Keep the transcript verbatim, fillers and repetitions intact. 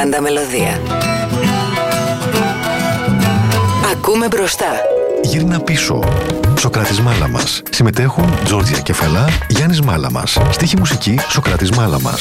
Ανταμελωδία. Ακούμε μπροστά. Γύρνα πίσω. Σοκράτης Μάλαμας. Συμμετέχουν Τζόρτζια Κεφαλά, Γιάννης Μάλαμας. Στίχη μουσική Σοκράτης Μάλαμας.